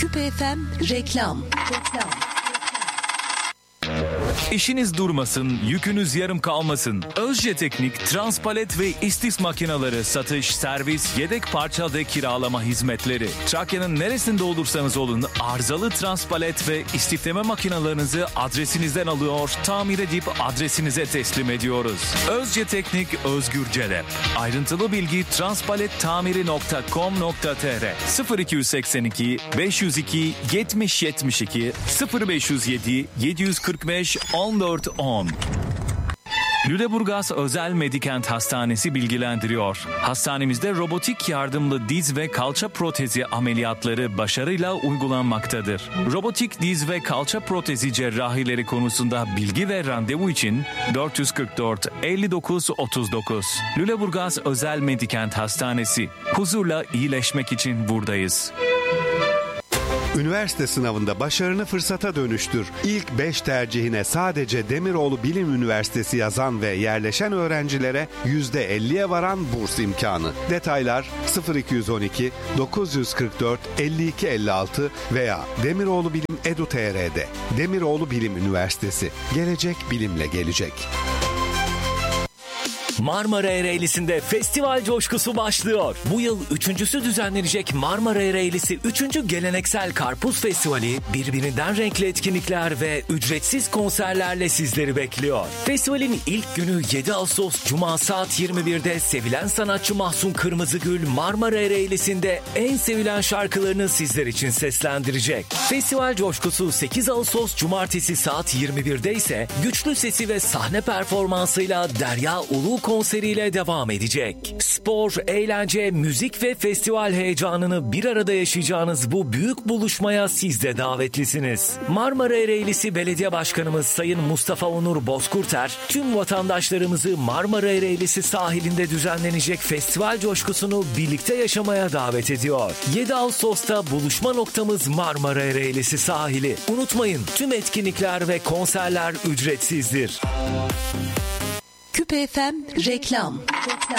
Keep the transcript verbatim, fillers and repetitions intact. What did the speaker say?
Küpe F M reklam. Reklam. İşiniz durmasın, yükünüz yarım kalmasın. Özce Teknik, transpalet ve istis makineleri satış, servis, yedek parça ve kiralama hizmetleri. Trakya'nın neresinde olursanız olun, arızalı transpalet ve istifleme makinalarınızı adresinizden alıyor, tamir edip adresinize teslim ediyoruz. Özce Teknik, Özgür Celep. Ayrıntılı bilgi transpalettamiri nokta com nokta tr sıfır iki seksen iki beş yüz iki yetmiş yetmiş iki sıfır beş yüz yedi yedi yüz kırk beş on dört on. Lüleburgaz Özel Medikent Hastanesi bilgilendiriyor. Hastanemizde robotik yardımlı diz ve kalça protezi ameliyatları başarıyla uygulanmaktadır. Robotik diz ve kalça protezi cerrahileri konusunda bilgi ve randevu için dört yüz kırk dört elli dokuz otuz dokuz. Lüleburgaz Özel Medikent Hastanesi. Huzurla iyileşmek için buradayız. Üniversite sınavında başarını fırsata dönüştür. İlk beş tercihine sadece Demiroğlu Bilim Üniversitesi yazan ve yerleşen öğrencilere yüzde elliye varan burs imkanı. Detaylar sıfır iki on iki dokuz kırk dört elli iki elli altı veya Demiroğlu Bilim Edu nokta tr'de. Demiroğlu Bilim Üniversitesi. Gelecek bilimle gelecek. Marmara Ereğlisi'nde festival coşkusu başlıyor. Bu yıl üçüncüsü düzenlenecek Marmara Ereğlisi üçüncü Geleneksel Karpuz Festivali birbirinden renkli etkinlikler ve ücretsiz konserlerle sizleri bekliyor. Festivalin ilk günü yedi Ağustos Cuma saat yirmi birde sevilen sanatçı Mahsun Kırmızıgül Marmara Ereğlisi'nde en sevilen şarkılarını sizler için seslendirecek. Festival coşkusu sekiz Ağustos Cumartesi saat yirmi birde ise güçlü sesi ve sahne performansıyla Derya Ulu konseriyle devam edecek. Spor, eğlence, müzik ve festival heyecanını bir arada yaşayacağınız bu büyük buluşmaya siz de davetlisiniz. Marmara Ereğlisi Belediye Başkanımız Sayın Mustafa Onur Bozkurter, tüm vatandaşlarımızı Marmara Ereğlisi sahilinde düzenlenecek festival coşkusunu birlikte yaşamaya davet ediyor. yedi Ağustos'ta buluşma noktamız Marmara Ereğlisi sahili. Unutmayın, tüm etkinlikler ve konserler ücretsizdir. Küpe F M reklam. Reklam.